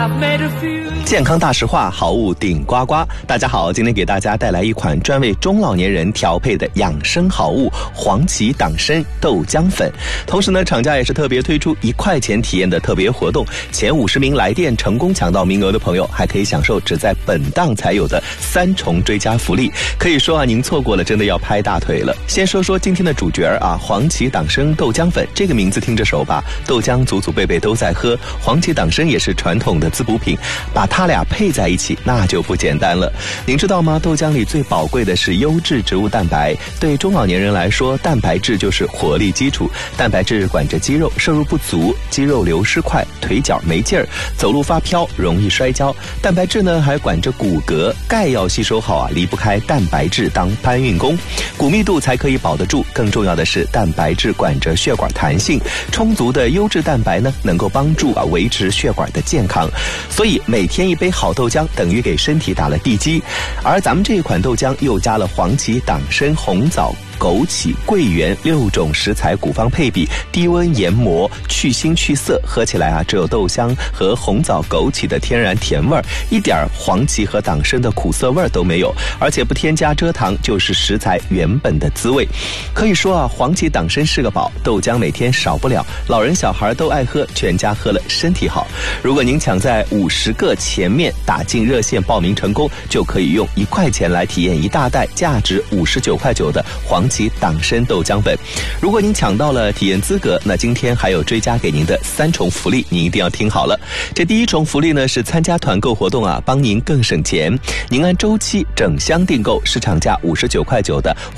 健康大实话，好物顶呱呱。大家好，今天给大家带来一款专为中老年人调配的养生好物——黄芪党参豆浆粉。同时呢，厂家也是特别推出1块钱体验的特别活动，前50名来电成功抢到名额的朋友，还可以享受只在本档才有的3重追加福利。可以说啊，您错过了真的要拍大腿了。先说说今天的主角啊，黄芪党参豆浆粉，这个名字听着熟吧？豆浆祖祖辈辈都在喝，黄芪党参也是传统的滋补品，把它俩配在一起那就不简单了。您知道吗？豆浆里最宝贵的是优质植物蛋白，对中老年人来说，蛋白质就是活力基础。蛋白质管着肌肉，摄入不足，肌肉流失快，腿脚没劲儿，走路发飘，容易摔跤。蛋白质呢还管着骨骼，钙要吸收好啊，离不开蛋白质当搬运工，骨密度才可以保得住。更重要的是，蛋白质管着血管弹性，充足的优质蛋白呢能够帮助维持血管的健康。所以每天一杯好豆浆等于给身体打了地基。而咱们这一款豆浆又加了黄芪、党参、红枣、枸杞、桂圆6种食材古方配比，低温研磨，去腥去涩，喝起来啊，只有豆香和红枣、枸杞的天然甜味儿，一点黄芪和党参的苦涩味儿都没有，而且不添加蔗糖，就是食材原本的滋味。可以说啊，黄芪党参是个宝，豆浆每天少不了，老人小孩都爱喝，全家喝了身体好。如果您抢在50个前面打进热线报名成功，就可以用1块钱来体验1大袋价值59块9的黄芪党参豆浆粉。如果您抢到了体验资格，那今天还有追加给您的3重福利，您一定要听好了。这第1重福利呢是参加团购活动啊，帮您更省钱。您按周期整箱订购市场价59块9的